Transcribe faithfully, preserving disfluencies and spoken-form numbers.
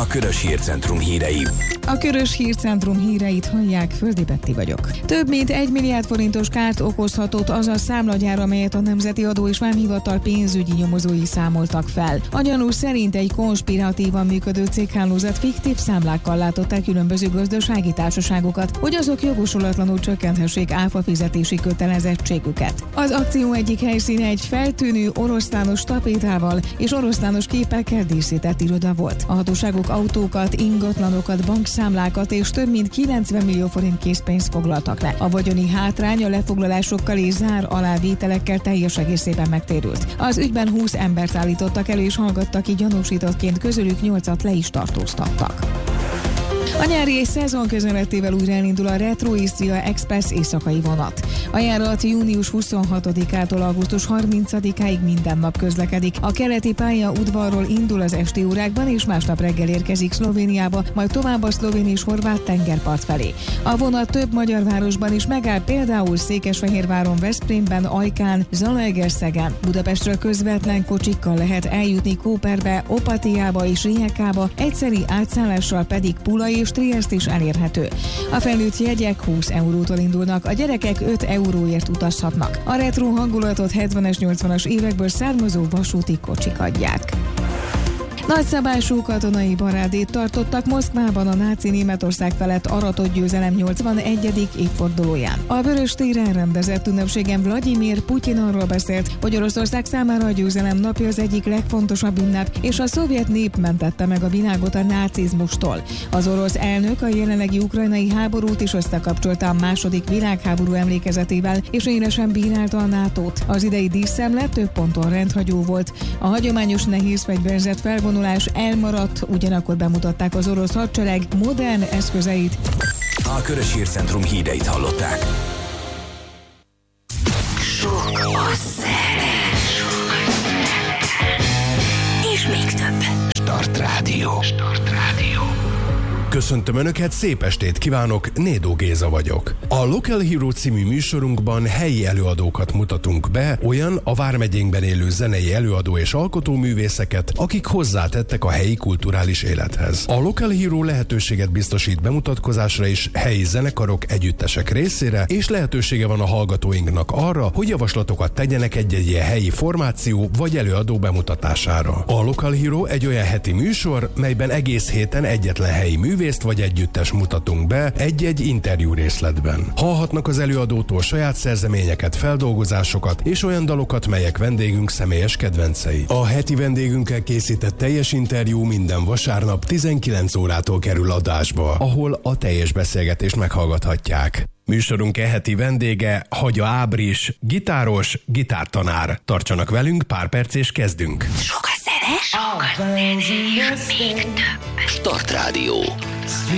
a Körös Hírcentrum hírei. A Körös Hírcentrum híreit hallják, Földi Betti vagyok. Több mint egy milliárd forintos kárt okozhatott az a számlagyár, amelyet a Nemzeti Adó és Vámhivatal pénzügyi nyomozói számoltak fel. A gyanú szerint egy konspiratívan működő céghálózat fiktív számlákkal látott el különböző gazdasági társaságokat, hogy azok jogosulatlanul csökkenthessék áfa fizetési kötelezettségüket. Az akció egyik helyszíne egy feltűnő oroszlános tapétával és oroszlános képekkel díszített iroda volt. A hatóságok autókat, ingatlanokat, bankszámlákat és több mint kilencven millió forint készpénzt foglaltak le. A vagyoni hátrány a lefoglalásokkal és zár alávételekkel teljes egészében megtérült. Az ügyben húsz embert állítottak elő és hallgattak ki gyanúsítottként, közülük nyolcat le is tartóztattak. A nyári szezon közeletével újra elindul a Retro Istria Express éjszakai vonat. A járat június huszonhatodikától augusztus harmincadikáig minden nap közlekedik. A keleti pálya udvarról indul az esti órákban, és másnap reggel érkezik Szlovéniába, majd tovább a szlovén és horvát tengerpart felé. A vonat több magyar városban is megáll, például Székesfehérváron, Veszprémben, Ajkán, Zalaegerszegen. Budapestről közvetlen kocsikkal lehet eljutni Kóperbe, Opatiába és Rijekába, egyszeri átszállással pedig Pula és Triest is elérhető. A felnőtt jegyek húsz eurótól indulnak, a gyerekek öt euróért utazhatnak. A retro hangulatot hetvenes, nyolcvanas évekből származó vasúti kocsik adják. Nagyszabású katonai parádét tartottak Moszkvában a náci Németország felett aratott győzelem nyolcvanegyedik évfordulóján. A Vöröstéren rendezett ünnepségen Vladimir Putyin arról beszélt, hogy Oroszország számára a győzelem napja az egyik legfontosabb ünnep, és a szovjet nép mentette meg a világot a nácizmustól. Az orosz elnök a jelenlegi ukrajnai háborút is összekapcsolta a második világháború emlékezetével, és élesen bírálta a nátót. Az idei díszemlet több ponton rendhagyó volt. A hagyományos nehéz fegyverzet felvonulás elmaradt, ugyanakkor bemutatták az orosz hadsereg modern eszközeit. A Körös Hírcentrum híreit hallották. Sok a szeres. És még több. Start Rádió. Start Rádió. Köszöntöm Önöket, szép estét kívánok, Nédó Géza vagyok. A Local Hero című műsorunkban helyi előadókat mutatunk be, olyan a vármegyénkben élő zenei előadó és alkotóművészeket, akik hozzátettek a helyi kulturális élethez. A Local Hero lehetőséget biztosít bemutatkozásra is helyi zenekarok, együttesek részére, és lehetősége van a hallgatóinknak arra, hogy javaslatokat tegyenek egy-egy ilyen helyi formáció vagy előadó bemutatására. A Local Hero egy olyan heti műsor, melyben egész héten egyetlen helyi művész vagy együttes mutatunk be egy-egy interjú részletben. Hallhatnak az előadótól saját szerzeményeket, feldolgozásokat és olyan dalokat, melyek vendégünk személyes kedvencei. A heti vendégünkkel készített teljes interjú minden vasárnap tizenkilenc órától kerül adásba, ahol a teljes beszélgetést meghallgathatják. Műsorunk e heti vendége Hagya Ábris, gitáros, gitártanár. Tartsanak velünk, pár perc és kezdünk. Sok a szeres, sok a szeres, és még több. Start Rádió.